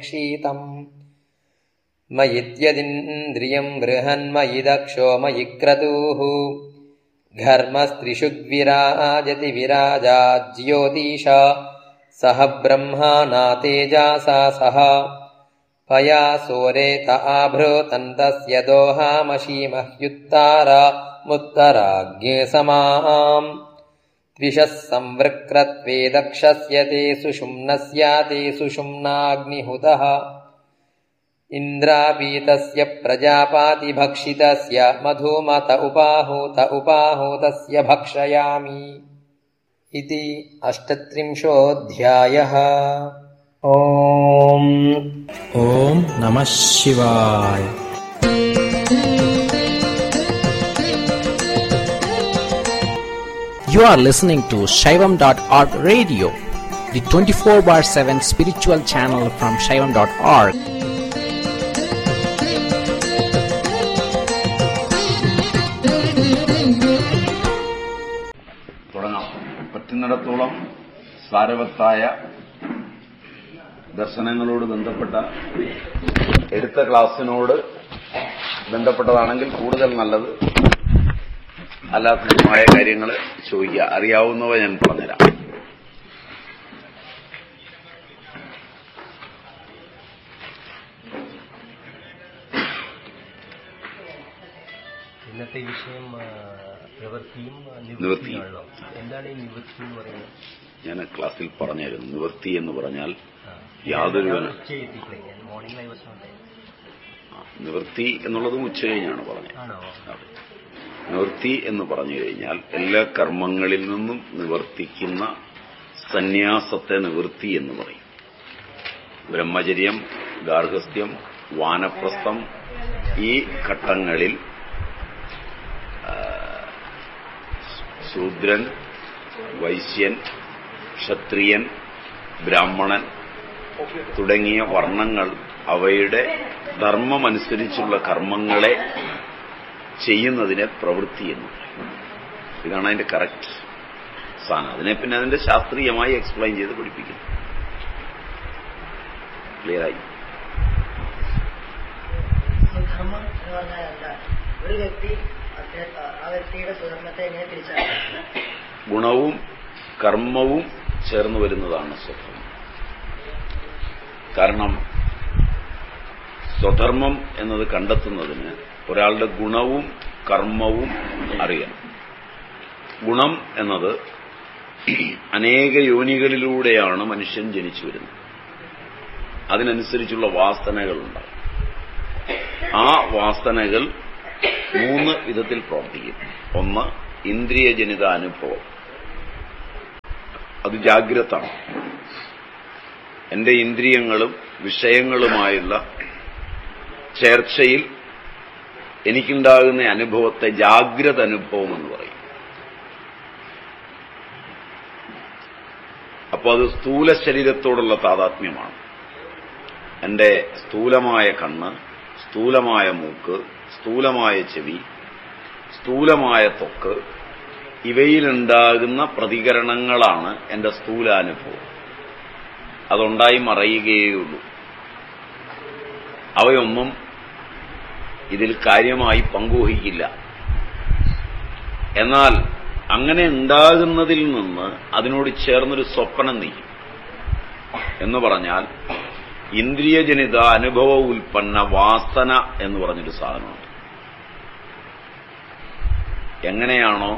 ക്ഷീതം മയിത്യദിന്ദ്രിയം ബൃഹന്മയി ദക്ഷോ മയി ക്രതൂഃ ഘർമസ്ത്രിഷുഗ്വിരാജതി വിരാജാജ്യോതിഷ സഹ ബ്രഹ്മാണാ തേജസാ സഹ പയാസോരേത ആഭൃതന്തസ്യ ദോഹാമശീമഹ്യുത്താരാ മുത്തരാഗ്നേ സമാം ദ്വിഷഃ സംവൃക്രത്വേ ദക്ഷസ്യ തേ സുഷുമ്നസ്യ തേ സുഷുമ്നാഗ്നിഹുതഃ ഇന്ദ്രാപീതസ്യ പ്രജാപാതിഭക്ഷിതസ്യ മധുമത ഉപാഹൂതസ്യ ഭക്ഷയാമി ഇതി 38ാധ്യായഃ. ഓം ഓം നമഃ ശിവായ. You are listening to Shaivam.org radio, the 24/7 spiritual channel from Shaivam.org. തുടങ്ങാം. പറ്റുന്നിടത്തോളം സാരവത്തായ ദർശനങ്ങളോട് ബന്ധപ്പെട്ട എടുത്ത ക്ലാസ്സിനോട് ബന്ധപ്പെട്ടതാണെങ്കിൽ കൂടുതൽ നല്ലത്. അല്ലാത്തതുമായ കാര്യങ്ങൾ ചോദിക്കുക. അറിയാവുന്നവ ഞാൻ പറഞ്ഞുതരാം. ഇന്നത്തെ വിഷയം പ്രവൃത്തിയും നിവൃത്തിയാണല്ലോ. എന്താണ് ഈ നിവൃത്തി എന്ന് പറയുന്നത്? ഞാൻ ക്ലാസ്സിൽ പറഞ്ഞായിരുന്നു. നിവൃത്തി എന്ന് പറഞ്ഞാൽ യാതൊരു നിവൃത്തി എന്നുള്ളതും ഉച്ച കഴിഞ്ഞാണ് പറഞ്ഞത്. നിവൃത്തി എന്ന് പറഞ്ഞു കഴിഞ്ഞാൽ എല്ലാ കർമ്മങ്ങളിൽ നിന്നും നിവർത്തിക്കുന്ന സന്യാസത്തെ നിവൃത്തി എന്ന് പറയും. ബ്രഹ്മചര്യം, ഗാർഹസ്ഥ്യം, വാനപ്രസ്ഥം ഈ ഘട്ടങ്ങളിൽ ശൂദ്രൻ, വൈശ്യൻ, ക്ഷത്രിയൻ, ബ്രാഹ്മണൻ തുടങ്ങിയ വർണ്ണങ്ങൾ അവയുടെ ധർമ്മമനുസരിച്ചുള്ള കർമ്മങ്ങളെ ചെയ്യുന്നതിനെ പ്രവൃത്തി എന്ന് പറയും. ഇതാണ് അതിന്റെ കറക്റ്റ് സാധനം. അതിനെ പിന്നെ അതിന്റെ ശാസ്ത്രീയമായി എക്സ്പ്ലെയിൻ ചെയ്ത് പഠിപ്പിക്കുന്നു. ക്ലിയറായി? ഒരു വ്യക്തി ആ വ്യക്തിയുടെ സ്വധർമ്മത്തെ എങ്ങനെ തിരിച്ചറിയാം? ഗുണവും കർമ്മവും ചേർന്ന് വരുന്നതാണ് സ്വധർമ്മം. കാരണം സ്വധർമ്മം എന്നത് കണ്ടെത്തുന്നതിന് ഒരാളുടെ ഗുണവും കർമ്മവും അറിയണം. ഗുണം എന്നത് അനേക യോനികളിലൂടെയാണ് മനുഷ്യൻ ജനിച്ചു വരുന്നത്. അതിനനുസരിച്ചുള്ള വാസനകളുണ്ടാകും. ആ വാസനകൾ 3 വിധത്തിൽ പ്രവർത്തിക്കും. ഒന്ന്, ഇന്ദ്രിയജനിത അനുഭവം. അത് ജാഗ്രതാണ്. എന്റെ ഇന്ദ്രിയങ്ങളും വിഷയങ്ങളുമായുള്ള ചേർച്ചയിൽ എനിക്കുണ്ടാകുന്ന അനുഭവത്തെ ജാഗ്രത അനുഭവം എന്ന് പറയും. അപ്പോൾ അത് സ്ഥൂല ശരീരത്തോടുള്ള താതാത്മ്യമാണ്. എന്റെ സ്ഥൂലമായ കണ്ണ്, സ്ഥൂലമായ മൂക്ക്, സ്ഥൂലമായ ചെവി, സ്ഥൂലമായ ത്വക്ക് ഇവയിലുണ്ടാകുന്ന പ്രതികരണങ്ങളാണ് എന്റെ സ്ഥൂലാനുഭവം. അതുണ്ടായി മറയുകയുള്ളൂ. അവയൊന്നും ഇതിൽ കാര്യമായി പങ്കുവഹിക്കില്ല. എന്നാൽ അങ്ങനെ ഉണ്ടാകുന്നതിൽ നിന്ന് അതിനോട് ചേർന്നൊരു സ്വപ്നം നീക്കും. എന്ന് പറഞ്ഞാൽ ഇന്ദ്രിയജനിത അനുഭവ ഉൽപ്പന്ന വാസന എന്ന് പറഞ്ഞൊരു സാധനമുണ്ട്. എങ്ങനെയാണോ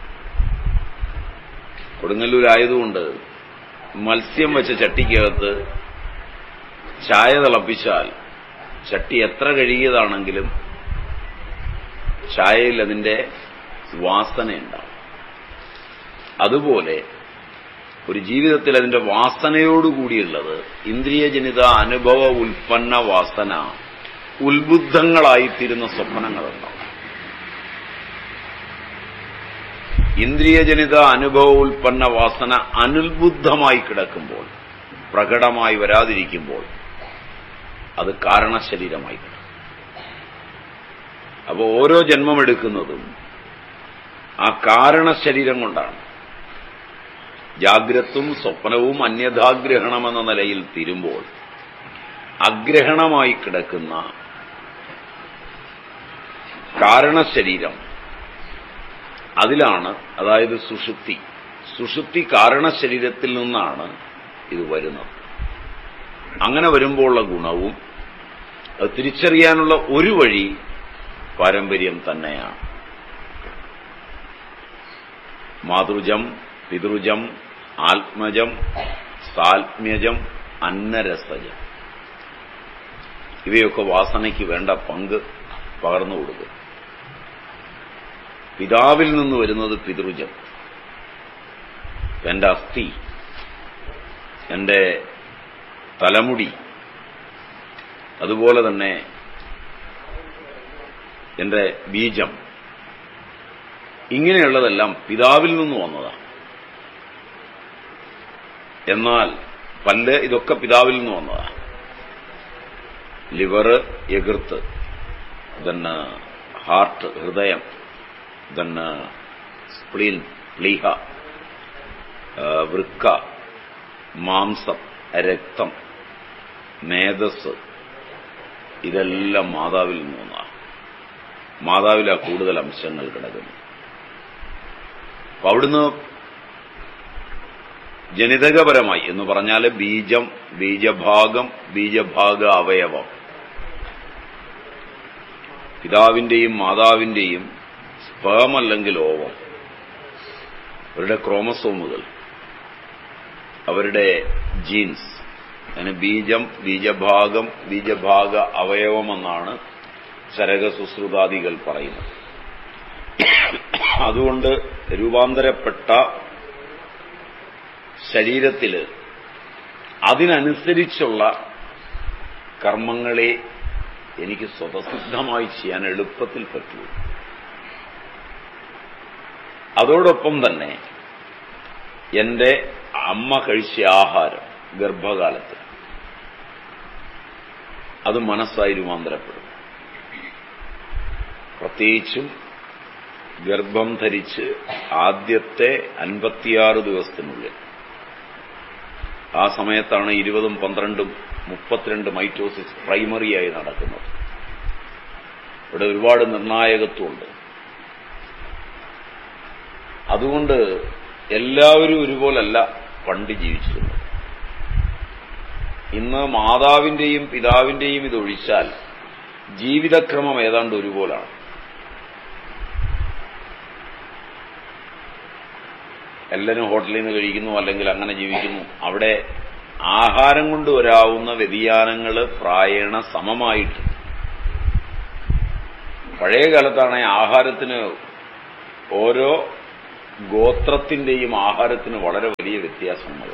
കൊടുങ്ങല്ലൂരായതുകൊണ്ട് മത്സ്യം വെച്ച ചട്ടിക്കകത്ത് ചായ തിളപ്പിച്ചാൽ ചട്ടി എത്ര കഴുകിയതാണെങ്കിലും ചായയിൽ അതിന്റെ വാസനയുണ്ടാവും. അതുപോലെ ഒരു ജീവിതത്തിൽ അതിന്റെ വാസനയോടുകൂടിയുള്ളത് ഇന്ദ്രിയജനിത അനുഭവ ഉൽപ്പന്ന വാസന ഉത്ബുദ്ധങ്ങളായിത്തീരുന്ന സ്വപ്നങ്ങളുണ്ടാവും. ഇന്ദ്രിയജനിത അനുഭവ ഉൽപ്പന്ന വാസന അനുത്ബുദ്ധമായി കിടക്കുമ്പോൾ, പ്രകടമായി വരാതിരിക്കുമ്പോൾ അത് കാരണശരീരമായി കിടക്കും. അപ്പോൾ ഓരോ ജന്മമെടുക്കുന്നതും ആ കാരണശരീരം കൊണ്ടാണ്. ജാഗ്രത്തും സ്വപ്നവും അന്യഥാഗ്രഹണമെന്ന നിലയിൽ തീരുമ്പോൾ അഗ്രഹണമായി കിടക്കുന്ന കാരണശരീരം, അതിലാണ്, അതായത് സുഷുപ്തി കാരണശരീരത്തിൽ നിന്നാണ് ഇത് വരുന്നത്. അങ്ങനെ വരുമ്പോഴുള്ള ഗുണവും അത് തിരിച്ചറിയാനുള്ള ഒരു വഴി പാരമ്പര്യം തന്നെയാണ്. മാതൃജം, പിതൃജം, ആത്മജം, സാത്മ്യജം, അന്നരസജം, ഇവയൊക്കെ വാസനയ്ക്ക് വേണ്ട പങ്ക് പകർന്നു കൊടുക്കും. പിതാവിൽ നിന്ന് വരുന്നത് പിതൃജം, എന്റെ അസ്ഥി, എന്റെ തലമുടി, അതുപോലെ തന്നെ എന്റെ ബീജം, ഇങ്ങനെയുള്ളതെല്ലാം പിതാവിൽ നിന്ന് വന്നതാണ്. എന്നാൽ പല്ല്, ഇതൊക്കെ പിതാവിൽ നിന്ന് വന്നതാണ്. ലിവർ, എകൃത്ത്, then ഹാർട്ട്, ഹൃദയം, then സ്പ്ലീൻ, പ്ലീഹ, വൃക്ക, മാംസം, രക്തം, മേധസ്, ഇതെല്ലാം മാതാവിൽ നിന്ന് വന്നതാണ്. മാതാവിലാ കൂടുതൽ അംശങ്ങൾ കിടക്കുന്നു. അപ്പൊ അവിടുന്ന് ജനിതകപരമായി എന്ന് പറഞ്ഞാൽ ബീജം, ബീജഭാഗം, ബീജഭാഗ അവയവം, പിതാവിന്റെയും മാതാവിന്റെയും സ്പേം അല്ലെങ്കിൽ ഓവം, അവരുടെ ക്രോമസോമുകൾ, അവരുടെ ജീൻസ്, അതിന് ബീജം, ബീജഭാഗം, ബീജഭാഗ അവയവമെന്നാണ് ചരകസുശ്രുതാദികൾ പറയുന്നത്. അതുകൊണ്ട് രൂപാന്തരപ്പെട്ട ശരീരത്തില് അതിനനുസരിച്ചുള്ള കർമ്മങ്ങളെ എനിക്ക് സ്വതസിദ്ധമായി ചെയ്യാൻ എളുപ്പത്തിൽ പറ്റൂ. അതോടൊപ്പം തന്നെ എന്റെ അമ്മ കഴിച്ച ആഹാരം ഗർഭകാലത്ത് അത് മനസ്സായി രൂപാന്തരപ്പെടും. പ്രത്യേകിച്ചും ഗർഭം ധരിച്ച് ആദ്യത്തെ 56 ദിവസത്തിനുള്ളിൽ, ആ സമയത്താണ് 20ഉം 12ഉം 32 മൈറ്റോസിസ് പ്രൈമറിയായി നടക്കുന്നത്. ഇവിടെ ഒരുപാട് നിർണായകത്വമുണ്ട്. അതുകൊണ്ട് എല്ലാവരും ഒരുപോലല്ല പണ്ട് ജീവിച്ചിരുന്നത്. ഇന്ന് മാതാവിന്റെയും പിതാവിന്റെയും ഇതൊഴിച്ചാൽ ജീവിതക്രമം ഏതാണ്ട് ഒരുപോലാണ്. എല്ലാവരും ഹോട്ടലിൽ നിന്ന് കഴിക്കുന്നു, അല്ലെങ്കിൽ അങ്ങനെ ജീവിക്കുന്നു. അവിടെ ആഹാരം കൊണ്ട് വരാവുന്ന വ്യതിയാനങ്ങൾ പ്രായേണ സമമായിട്ട്. പഴയ കാലത്താണ് ആഹാരത്തിന്, ഓരോ ഗോത്രത്തിന്റെയും ആഹാരത്തിന് വളരെ വലിയ വ്യത്യാസങ്ങൾ.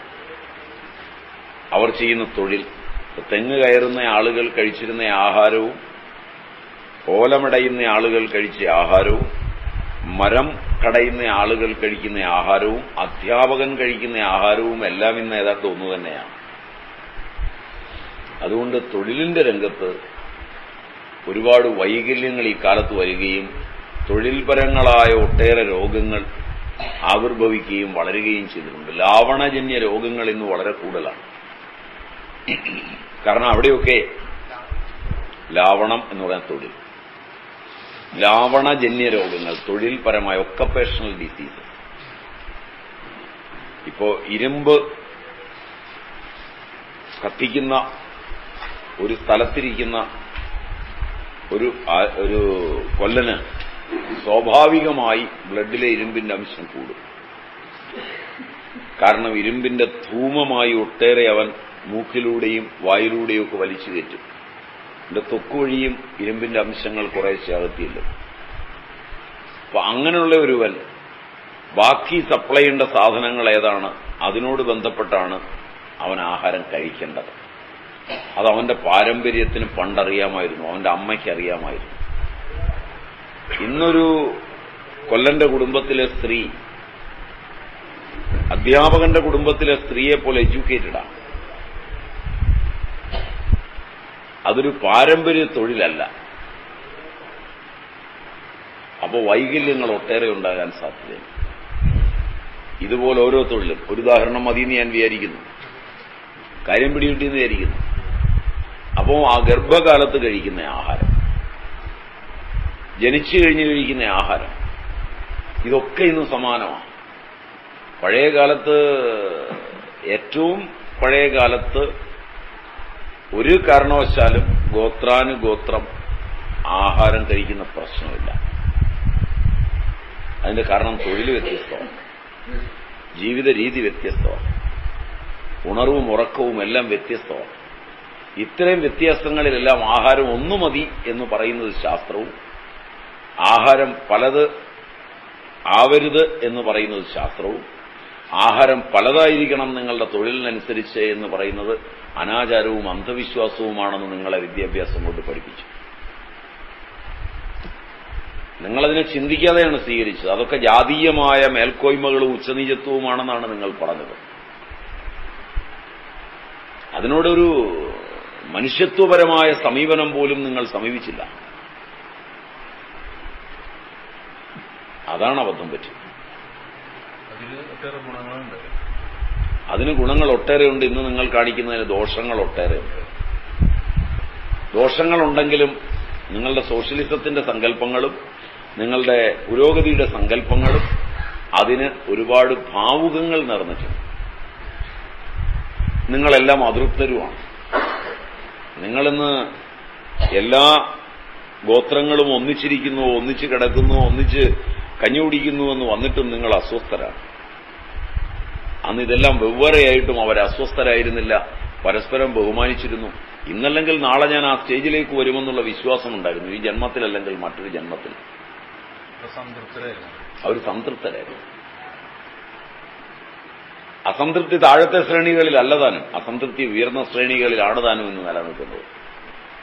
അവർ ചെയ്യുന്ന തൊഴിൽ, തെങ്ങ് കയറുന്ന ആളുകൾ കഴിച്ചിരുന്ന ആഹാരവും ഓലമടയുന്ന ആളുകൾ കഴിച്ച ആഹാരവും, മരം കടയുന്ന ആളുകൾ കഴിക്കുന്ന ആഹാരവും, അധ്യാപകൻ കഴിക്കുന്ന ആഹാരവും എല്ലാം ഇന്ന് ഏതാണ്ട് ഒന്നു തന്നെയാണ്. അതുകൊണ്ട് തൊഴിലിന്റെ രംഗത്ത് ഒരുപാട് വൈകല്യങ്ങൾ ഈ കാലത്ത് വരികയും തൊഴിൽപരങ്ങളായ ഒട്ടേറെ രോഗങ്ങൾ ആവിർഭവിക്കുകയും വളരുകയും ചെയ്തിട്ടുണ്ട്. ലാവണജന്യ രോഗങ്ങൾ ഇന്ന് വളരെ കൂടുതലാണ്. കാരണം അവിടെയൊക്കെ ലാവണം എന്ന് പറയുന്ന തൊഴിൽ, ലാവണജന്യ രോഗങ്ങൾ, തൊഴിൽപരമായ ഒക്കപ്പേഷണൽ ഡിസീസസ്. ഇപ്പോ ഇരുമ്പ് കത്തിക്കുന്ന ഒരു സ്ഥലത്തിരിക്കുന്ന ഒരു കൊല്ലന് സ്വാഭാവികമായി ബ്ലഡിലെ ഇരുമ്പിന്റെ അംശം കൂടും. കാരണം ഇരുമ്പിന്റെ ധൂമമായി ഒട്ടേറെ അവൻ മൂക്കിലൂടെയും വായിലൂടെയും ഒക്കെ വലിച്ചു കയറ്റും. എന്റെ ത്വക്ക് വഴിയും ഇരുമ്പിന്റെ അംശങ്ങൾ കുറേശ്ശെ അകത്തിയില്ല. അപ്പൊ അങ്ങനെയുള്ള ഒരുവൻ ബാക്കി സപ്ലൈ ചെയ്യേണ്ട സാധനങ്ങൾ ഏതാണ്, അതിനോട് ബന്ധപ്പെട്ടാണ് അവൻ ആഹാരം കഴിക്കേണ്ടത്. അത് അവന്റെ പാരമ്പര്യത്തിന് പണ്ടറിയാമായിരുന്നു, അവന്റെ അമ്മയ്ക്ക് അറിയാമായിരുന്നു. ഇന്നൊരു കൊല്ലന്റെ കുടുംബത്തിലെ സ്ത്രീ അധ്യാപകന്റെ കുടുംബത്തിലെ സ്ത്രീയെ പോലെ എഡ്യൂക്കേറ്റഡാണ്. അതൊരു പാരമ്പര്യ തൊഴിലല്ല. അപ്പോൾ വൈകല്യങ്ങൾ ഒട്ടേറെ ഉണ്ടാകാൻ സാധ്യതയുണ്ട്. ഇതുപോലെ ഓരോ തൊഴിലും, ഒരു ഉദാഹരണം മതിയെന്ന് ഞാൻ വിചാരിക്കുന്നു, കാര്യം പിടികിട്ടിയെന്ന് വിചാരിക്കുന്നു. അപ്പോൾ ആ ഗർഭകാലത്ത് കഴിക്കുന്ന ആഹാരം, ജനിച്ചു കഴിഞ്ഞ് കഴിക്കുന്ന ആഹാരം, ഇതൊക്കെ ഇന്ന് സമാനമാണ്. പഴയ കാലത്ത്, ഏറ്റവും പഴയ കാലത്ത് ഒരു കാരണവശാലും ഗോത്രാനുഗോത്രം ആഹാരം കഴിക്കുന്ന പ്രശ്നമില്ല. അതിന്റെ കാരണം തൊഴിൽ വ്യത്യസ്തമാണ്, ജീവിത രീതി വ്യത്യസ്തമാണ്, ഉണർവും ഉറക്കവും എല്ലാം വ്യത്യസ്തമാണ്. ഇത്തരം വ്യത്യാസങ്ങളിലെല്ലാം ആഹാരം ഒന്നു മതി എന്ന് പറയുന്നത് ശാസ്ത്രവും, ആഹാരം പലത് ആവരുത് എന്ന് പറയുന്നത് ശാസ്ത്രവും, ആഹാരം പലതായിരിക്കണം നിങ്ങളുടെ തൊഴിലിനനുസരിച്ച് എന്ന് പറയുന്നത് അനാചാരവും അന്ധവിശ്വാസവുമാണെന്ന് നിങ്ങളെ വിദ്യാഭ്യാസം കൊണ്ട് പഠിപ്പിച്ചു. നിങ്ങളതിനെ ചിന്തിക്കാതെയാണ് സ്വീകരിച്ചത്. അതൊക്കെ ജാതീയമായ മേൽക്കോയ്മകളും ഉച്ചനീചത്വവുമാണെന്നാണ് നിങ്ങൾ പറഞ്ഞത്. അതിനോടൊരു മനുഷ്യത്വപരമായ സമീപനം പോലും നിങ്ങൾ സമീപിച്ചില്ല. അതാണ് അബദ്ധം പറ്റിയത്. അതിന് ഗുണങ്ങൾ ഒട്ടേറെയുണ്ട്. ഇന്ന് നിങ്ങൾ കാണിക്കുന്നതിന് ദോഷങ്ങൾ ഒട്ടേറെയുണ്ട്. ദോഷങ്ങളുണ്ടെങ്കിലും നിങ്ങളുടെ സോഷ്യലിസത്തിന്റെ സങ്കല്പങ്ങളും നിങ്ങളുടെ പുരോഗതിയുടെ സങ്കല്പങ്ങളും അതിന് ഒരുപാട് ഭാവുകങ്ങൾ നിറഞ്ഞിട്ടുണ്ട്. നിങ്ങളെല്ലാം അതൃപ്തരുമാണ്. നിങ്ങളിന്ന് എല്ലാ ഗോത്രങ്ങളും ഒന്നിച്ചിരിക്കുന്നു, ഒന്നിച്ച് കിടക്കുന്നു, ഒന്നിച്ച് കഞ്ഞി കുടിക്കുന്നുവെന്ന് വന്നിട്ടും നിങ്ങൾ അസ്വസ്ഥരാണ്. അന്ന് ഇതെല്ലാം വെവ്വേറെയായിട്ടും അവർ അസ്വസ്ഥരായിരുന്നില്ല, പരസ്പരം ബഹുമാനിച്ചിരുന്നു. ഇന്നല്ലെങ്കിൽ നാളെ ഞാൻ ആ സ്റ്റേജിലേക്ക് വരുമെന്നുള്ള വിശ്വാസമുണ്ടായിരുന്നു. ഈ ജന്മത്തിലല്ലെങ്കിൽ മറ്റൊരു ജന്മത്തിൽ അവർ സംതൃപ്തരായിരുന്നു. അസംതൃപ്തി താഴത്തെ ശ്രേണികളിൽ അല്ലതാനും, അസംതൃപ്തി ഉയർന്ന ശ്രേണികളിലാണ് താനും ഇന്ന് നിലനിൽക്കുന്നത്.